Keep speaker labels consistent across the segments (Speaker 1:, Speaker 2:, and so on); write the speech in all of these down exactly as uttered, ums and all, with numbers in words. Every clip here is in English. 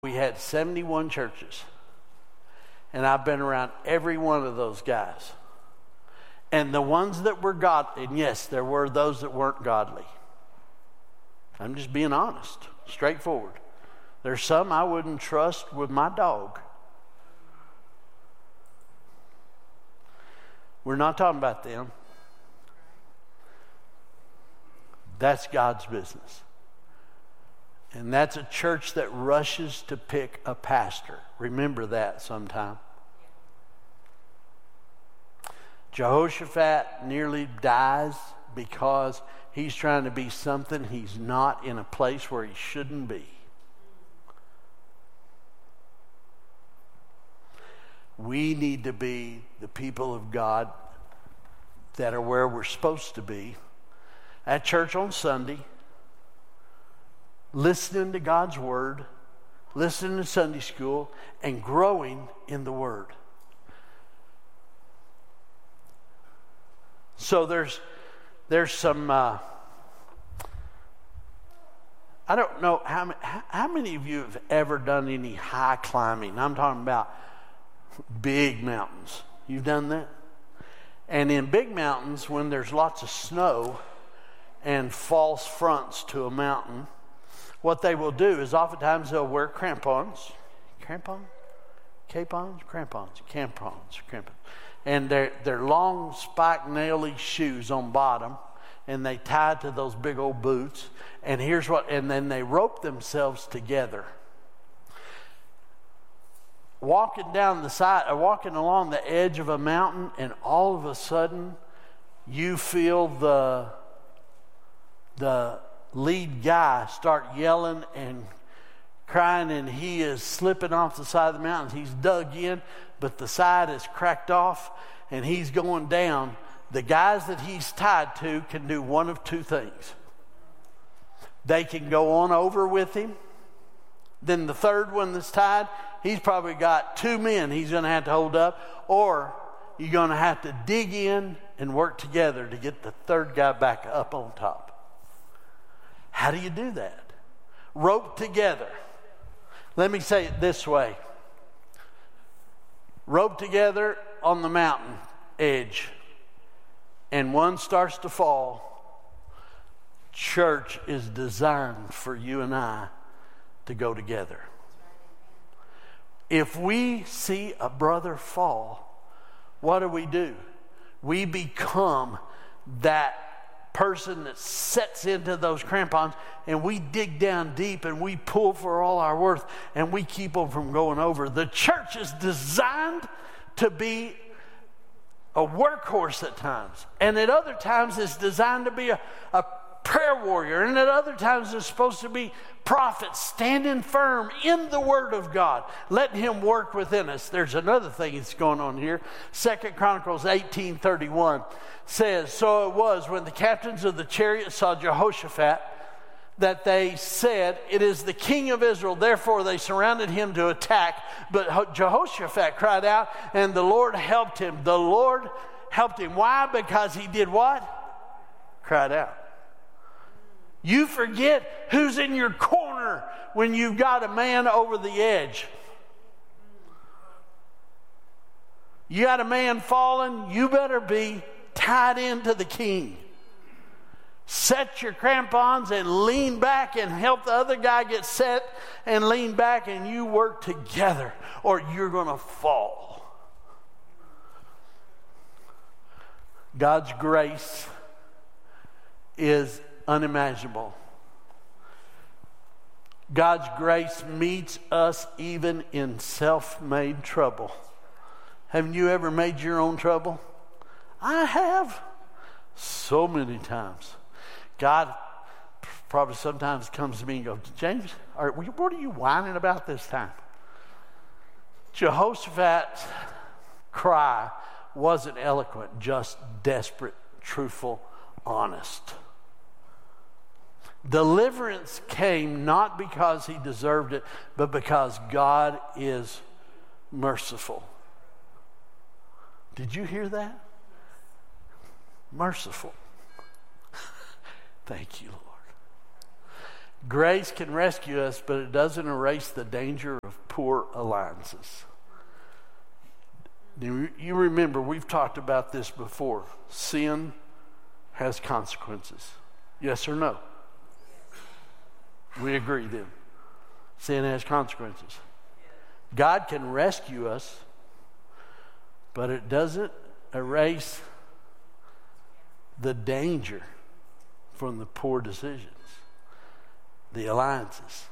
Speaker 1: we had seventy-one churches. And I've been around every one of those guys. And the ones that were godly, and yes, there were those that weren't godly. I'm just being honest, straightforward. There's some I wouldn't trust with my dog. We're not talking about them. That's God's business. And that's a church that rushes to pick a pastor. Remember that sometime. Jehoshaphat nearly dies because he's trying to be something he's not in a place where he shouldn't be. We need to be the people of God that are where we're supposed to be. At church on Sunday, listening to God's Word, listening to Sunday school, and growing in the Word. So there's there's some, uh, I don't know, how, how many of you have ever done any high climbing? I'm talking about big mountains. You've done that? And in big mountains, when there's lots of snow and false fronts to a mountain, what they will do is oftentimes they'll wear crampons. Crampons? Capons? Crampons. Crampons. Crampons. And they're, they're long spike naily shoes on bottom, and they tie to those big old boots. And here's what, and then they rope themselves together. Walking down the side, or walking along the edge of a mountain, and all of a sudden you feel the the lead guy start yelling and crying, and he is slipping off the side of the mountain. He's dug in, but the side is cracked off, and he's going down. The guys that he's tied to can do one of two things. They can go on over with him. Then the third one that's tied, he's probably got two men he's going to have to hold up, or you're going to have to dig in and work together to get the third guy back up on top. How do you do that? Rope together. Let me say it this way. Rope together on the mountain edge, and one starts to fall. Church is designed for you and I to go together. If we see a brother fall, what do we do? We become that person that sets into those crampons, and we dig down deep and we pull for all our worth, and we keep them from going over. The church is designed to be a workhorse at times, and at other times it's designed to be a, a prayer warrior, and at other times it's supposed to be prophets standing firm in the Word of God, letting Him work within us. There's another thing that's going on here. Second Chronicles eighteen thirty-one says, "So it was when the captains of the chariot saw Jehoshaphat that they said, 'It is the king of Israel.' Therefore they surrounded him to attack. But Jehoshaphat cried out, and the Lord helped him." The Lord helped him. Why? Because he did what? Cried out. You forget who's in your corner when you've got a man over the edge. You got a man falling, you better be tied into the king. Set your crampons and lean back and help the other guy get set and lean back, and you work together, or you're going to fall. God's grace is unimaginable. God's grace meets us even in self-made trouble. Haven't you ever made your own trouble? I have. So many times. God probably sometimes comes to me and goes, "James, are, what are you whining about this time?" Jehoshaphat's cry wasn't eloquent, just desperate, truthful, honest. Deliverance came not because he deserved it, but because God is merciful. Did you hear that? Merciful. Thank you, Lord. Grace can rescue us, but it doesn't erase the danger of poor alliances. You remember, we've talked about this before. Sin has consequences. Yes or no? We agree then. Sin has consequences. God can rescue us, but it doesn't erase the danger from the poor decisions, the alliances.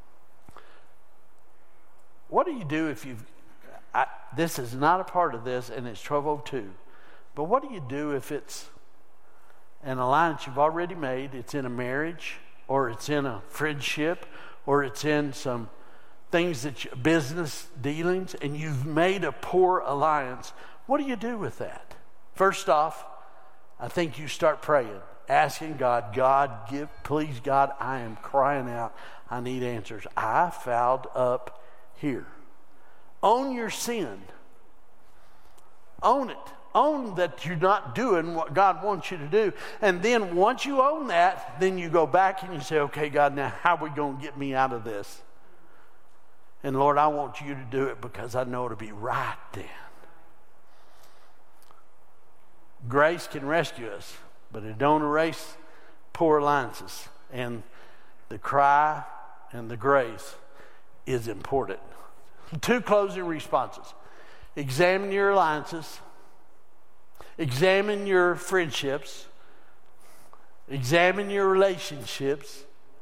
Speaker 1: What do you do if you've, I, this is not a part of this and it's twelve oh two, but what do you do if it's an alliance you've already made, it's in a marriage, or it's in a friendship, or it's in some things that you, business dealings, and you've made a poor alliance? What do you do with that? First off, I think you start praying, asking God, God, give, please, God, I am crying out. I need answers. I fouled up here. Own your sin. Own it. Own that you're not doing what God wants you to do. And then once you own that, then you go back and you say, okay, God, now how are we going to get me out of this? And Lord, I want you to do it because I know it'll be right then. Grace can rescue us, but it don't erase poor alliances. And the cry and the grace is important. Two closing responses. Examine your alliances. Examine your friendships. Examine your relationships.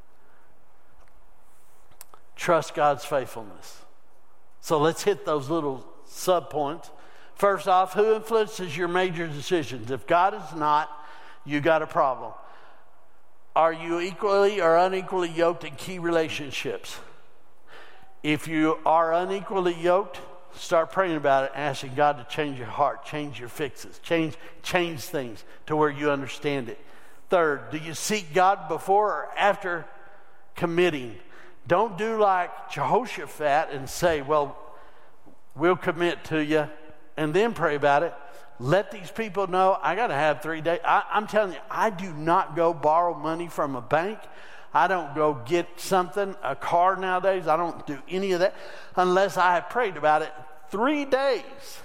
Speaker 1: Trust God's faithfulness. So let's hit those little sub-points. First off, who influences your major decisions? If God is not, you got a problem. Are you equally or unequally yoked in key relationships? If you are unequally yoked, start praying about it, asking God to change your heart, change your fixes, change, change things to where you understand it. Third, do you seek God before or after committing? Don't do like Jehoshaphat and say, well, we'll commit to you, and then pray about it. Let these people know I got to have three days. I, I'm telling you, I do not go borrow money from a bank. I don't go get something, a car nowadays. I don't do any of that unless I have prayed about it three days.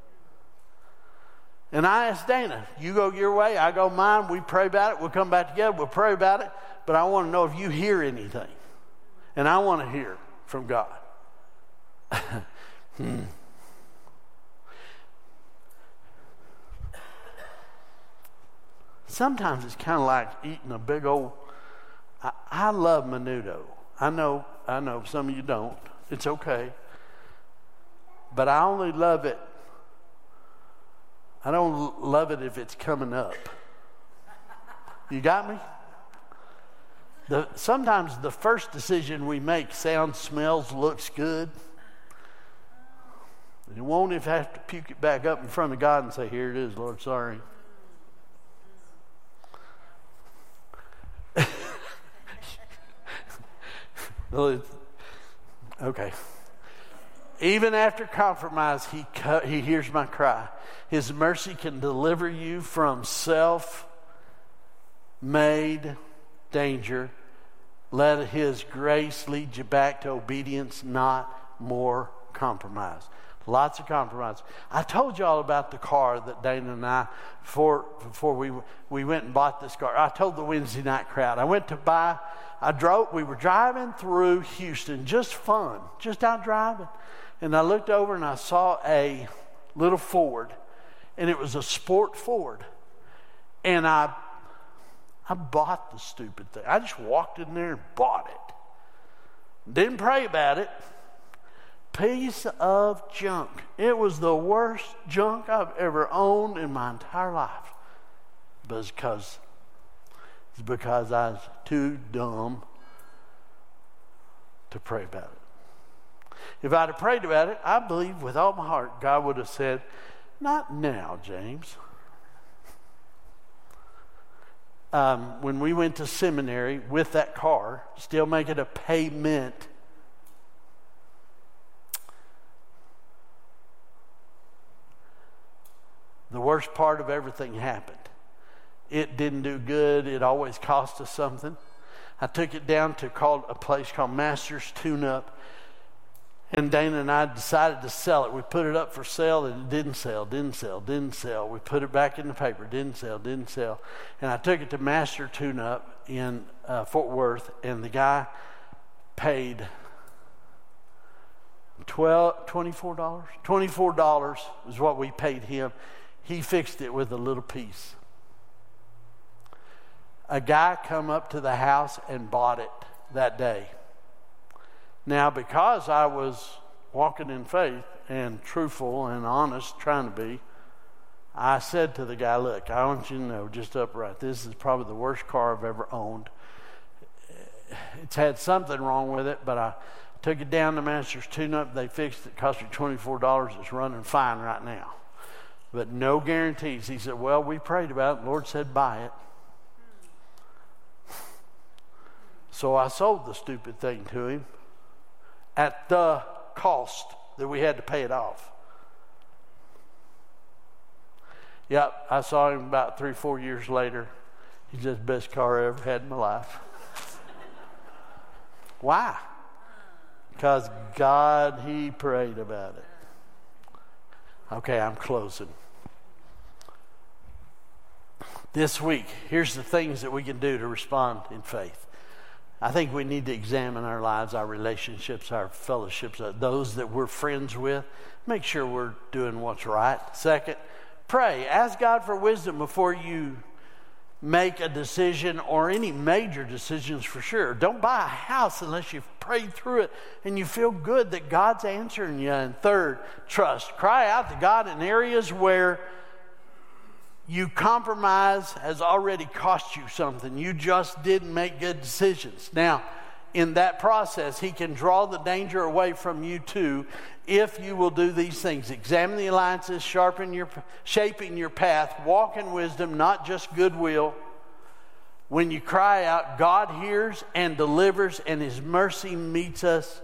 Speaker 1: And I asked Dana, you go your way, I go mine. We pray about it. We'll come back together. We'll pray about it. But I want to know if you hear anything. And I want to hear from God. hmm. Sometimes it's kind of like eating a big old... I, I love menudo. I know, I know some of you don't. It's okay. But I only love it. I don't love it if it's coming up. You got me? The, sometimes the first decision we make sounds, smells, looks good. You won't even have to puke it back up in front of God and say, here it is, Lord, sorry. Okay. Even after compromise, he cu- he hears my cry. His mercy can deliver you from self-made danger. Let his grace lead you back to obedience, not more compromise. Lots of compromise. I told you all about the car that Dana and I, before, before we we went and bought this car. I told the Wednesday night crowd. I went to buy, I drove, we were driving through Houston, just fun, just out driving. And I looked over and I saw a little Ford, and it was a sport Ford. And I, I bought the stupid thing. I just walked in there and bought it. Didn't pray about it. Piece of junk. It was the worst junk I've ever owned in my entire life. But it's because, it's because I was too dumb to pray about it. If I'd have prayed about it, I believe with all my heart, God would have said, not now, James. Um, when we went to seminary with that car, still making a payment, the worst part of everything happened. It didn't do good. It always cost us something. I took it down to called a place called Masters Tune-Up. And Dana and I decided to sell it. We put it up for sale and it didn't sell, didn't sell, didn't sell. We put it back in the paper, didn't sell, didn't sell. And I took it to Master Tune-Up in uh, Fort Worth, and the guy paid twelve, twenty-four dollars. twenty-four dollars is what we paid him. He fixed it with a little piece. A guy come up to the house and bought it that day. Now, because I was walking in faith and truthful and honest, trying to be, I said to the guy, look, I want you to know, just upright, this is probably the worst car I've ever owned. It's had something wrong with it, but I took it down to Masters Tune-Up. They fixed it. It cost me twenty-four dollars. It's running fine right now. But no guarantees. He said, well, we prayed about it. The Lord said, buy it. So I sold the stupid thing to him at the cost that we had to pay it off. Yep, I saw him about three, four years later. He said, best car I ever had in my life. Why? Because God, he prayed about it. Okay, I'm closing. This week, here's the things that we can do to respond in faith. I think we need to examine our lives, our relationships, our fellowships, uh, those that we're friends with. Make sure we're doing what's right. Second, pray. Ask God for wisdom before you make a decision, or any major decisions for sure. Don't buy a house unless you've prayed through it and you feel good that God's answering you. And third, trust. Cry out to God in areas where you compromise has already cost you something. You just didn't make good decisions. Now, in that process, he can draw the danger away from you too if you will do these things. Examine the alliances, sharpen your, shaping your path, walk in wisdom, not just goodwill. When you cry out, God hears and delivers, and his mercy meets us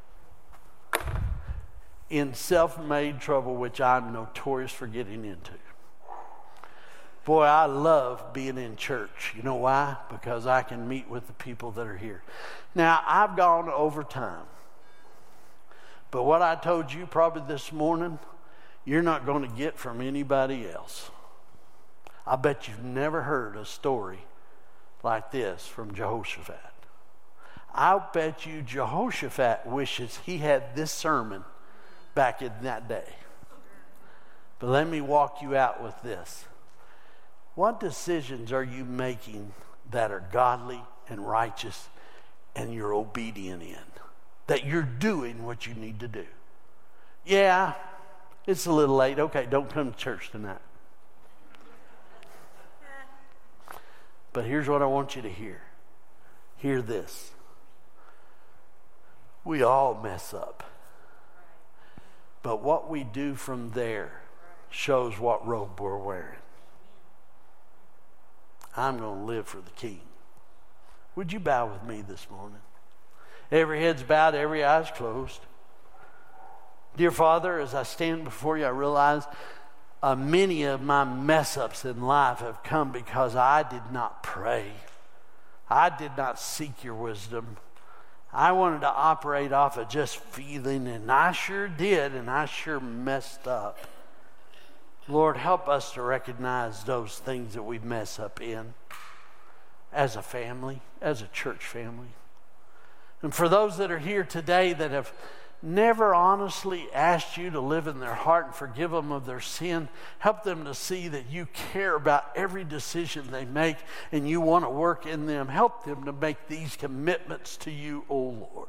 Speaker 1: in self-made trouble, which I'm notorious for getting into. Boy, I love being in church. You know why? Because I can meet with the people that are here. Now, I've gone over time. But what I told you probably this morning, you're not going to get from anybody else. I bet you've never heard a story like this from Jehoshaphat. I'll bet you Jehoshaphat wishes he had this sermon back in that day. But let me walk you out with this. What decisions are you making that are godly and righteous and you're obedient in? That you're doing what you need to do? Yeah, it's a little late. Okay, don't come to church tonight. But here's what I want you to hear. Hear this. We all mess up. But what we do from there shows what robe we're wearing. I'm going to live for the King. Would you bow with me this morning? Every head's bowed, every eye's closed. Dear Father, as I stand before you, I realize uh, many of my mess-ups in life have come because I did not pray. I did not seek your wisdom. I wanted to operate off of just feeling, and I sure did, and I sure messed up. Lord, help us to recognize those things that we mess up in as a family, as a church family. And for those that are here today that have never honestly asked you to live in their heart and forgive them of their sin, help them to see that you care about every decision they make and you want to work in them. Help them to make these commitments to you, O Lord.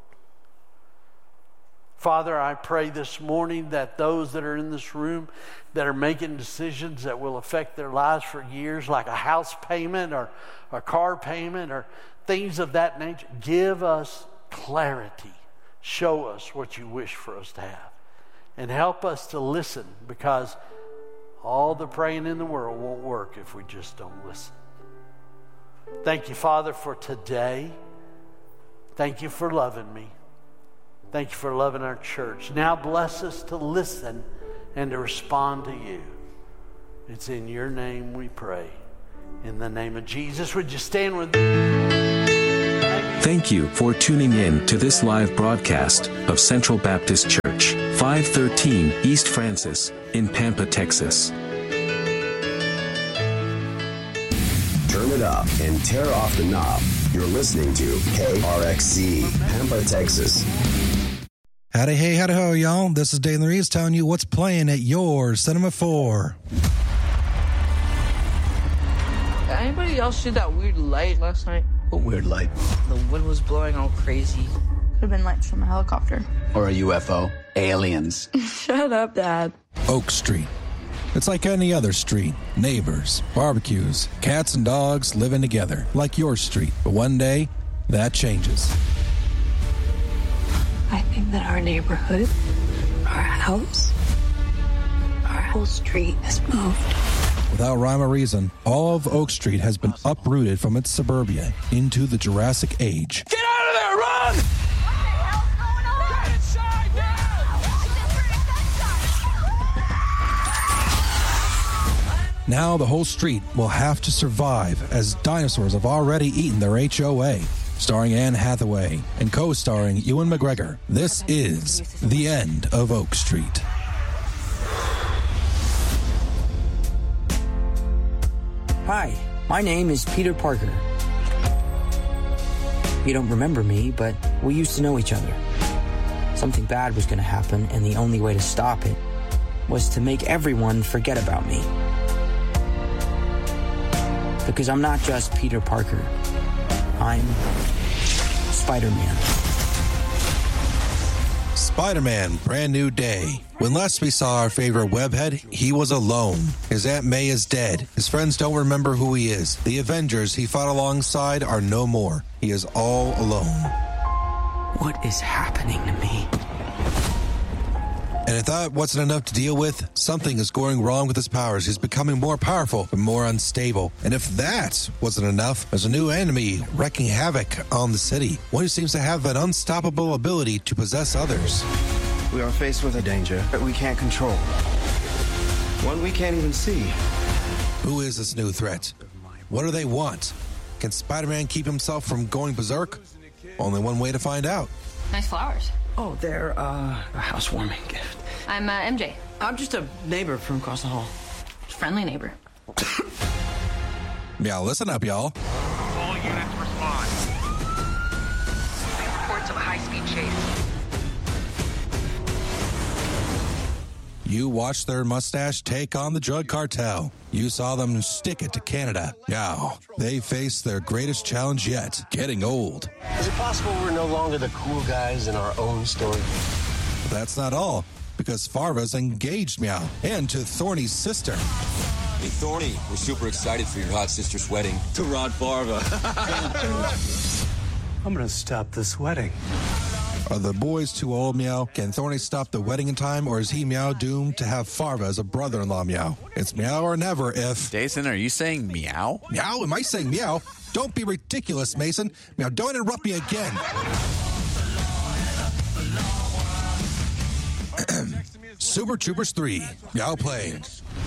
Speaker 1: Father, I pray this morning that those that are in this room that are making decisions that will affect their lives for years, like a house payment or a car payment or things of that nature, give us clarity. Show us what you wish for us to have. And help us to listen, because all the praying in the world won't work if we just don't listen. Thank you, Father, for today. Thank you for loving me. Thank you for loving our church. Now bless us to listen and to respond to you. It's in your name we pray. In the name of Jesus, would you stand with me?
Speaker 2: Thank you for tuning in to this live broadcast of Central Baptist Church, five thirteen East Francis, in Pampa, Texas.
Speaker 3: Turn it up and tear off the knob. You're listening to K R X C, Pampa, Texas.
Speaker 4: Howdy, hey, howdy, ho, y'all. This is Dave Reeves telling you what's playing at your Cinema four.
Speaker 5: Anybody else see that weird light last night?
Speaker 6: What weird light?
Speaker 5: The wind was blowing all crazy.
Speaker 7: Could have been lights from a helicopter.
Speaker 6: Or a U F O. Aliens.
Speaker 7: Shut up, Dad.
Speaker 4: Oak Street. It's like any other street. Neighbors, barbecues, cats and dogs living together, like your street. But one day, that changes.
Speaker 8: I think that our neighborhood, our house, our whole street has moved.
Speaker 4: Without rhyme or reason, all of Oak Street has been uprooted from its suburbia into the Jurassic Age.
Speaker 6: Get out of there! Run!
Speaker 9: What the hell's going on? Get inside now!
Speaker 4: Now the whole street will have to survive as dinosaurs have already eaten their H O A. Starring Anne Hathaway and co-starring Ewan McGregor, this is The End of Oak Street.
Speaker 10: Hi, my name is Peter Parker. You don't remember me, but we used to know each other. Something bad was going to happen, and the only way to stop it was to make everyone forget about me. Because I'm not just Peter Parker. I'm Spider-Man.
Speaker 4: Spider-Man, brand new day. When last we saw our favorite webhead, he was alone. His Aunt May is dead. His friends don't remember who he is. The Avengers he fought alongside are no more. He is all alone.
Speaker 10: What is happening to me?
Speaker 4: And if that wasn't enough to deal with, something is going wrong with his powers. He's becoming more powerful but more unstable. And if that wasn't enough, there's a new enemy wreaking havoc on the city. One who seems to have an unstoppable ability to possess others.
Speaker 11: We are faced with a danger that we can't control. One we can't even see.
Speaker 4: Who is this new threat? What do they want? Can Spider-Man keep himself from going berserk? Only one way to find out.
Speaker 12: Nice flowers.
Speaker 10: Oh, they're uh, a housewarming gift.
Speaker 12: I'm uh, M J.
Speaker 10: I'm just a neighbor from across the hall.
Speaker 12: Friendly neighbor.
Speaker 4: Yeah, listen up, y'all.
Speaker 13: All units respond.
Speaker 14: Reports of a high-speed chase.
Speaker 4: You watched their mustache take on the drug cartel. You saw them stick it to Canada. Now, they face their greatest challenge yet, getting old.
Speaker 3: Is it possible we're no longer the cool guys in our own story?
Speaker 4: But that's not all, because Farva's engaged Meow, and to Thorny's sister.
Speaker 15: Hey, Thorny, we're super excited for your hot sister's wedding. To Rod Farva.
Speaker 11: I'm gonna stop this wedding.
Speaker 4: Are the boys too old, Meow? Can Thorny stop the wedding in time, or is he, Meow, doomed to have Farva as a brother-in-law, Meow? It's Meow or never if...
Speaker 16: Jason, are you saying meow?
Speaker 4: Meow? Am I saying meow? Don't be ridiculous, Mason. Meow, don't interrupt me again. Super Troopers three. Meow playing.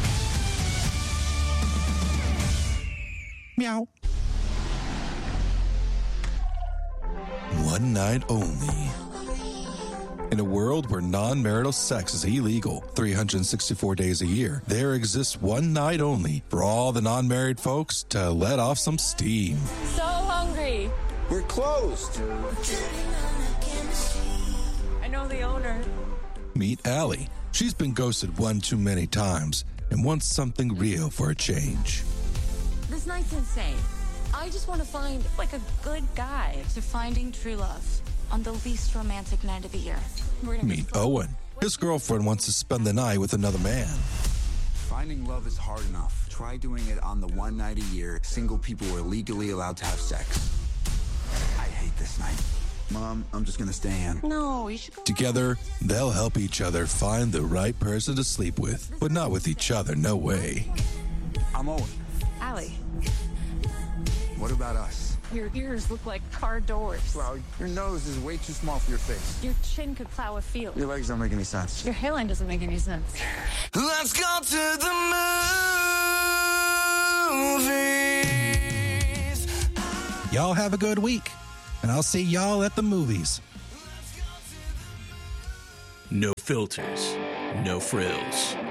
Speaker 4: Meow. One night only. In a world where non-marital sex is illegal three hundred sixty-four days a year, there exists one night only for all the non-married folks to let off some steam.
Speaker 17: So hungry.
Speaker 15: We're closed.
Speaker 17: I know the owner.
Speaker 4: Meet Allie. She's been ghosted one too many times and wants something real for a change.
Speaker 17: This night's insane. I just want to find, like, a good guy.
Speaker 7: To finding true love on the least romantic night of the year.
Speaker 4: Meet Owen. His girlfriend wants to spend the night with another man.
Speaker 18: Finding love is hard enough. Try doing it on the one night a year single people are legally allowed to have sex. I hate this night. Mom, I'm just gonna stay in.
Speaker 7: No, you should go.
Speaker 4: Together, they'll help each other find the right person to sleep with, but not with each other, no way.
Speaker 18: I'm Owen.
Speaker 17: Allie.
Speaker 18: What about us?
Speaker 17: Your ears look like car doors.
Speaker 18: Well, your nose is way too small for your face.
Speaker 17: Your chin could plow a field.
Speaker 18: Your legs don't make any sense.
Speaker 17: Your hairline doesn't make any sense.
Speaker 6: Let's go to the movies.
Speaker 4: Y'all have a good week. and I'll see y'all at the movies.
Speaker 19: No filters, no frills.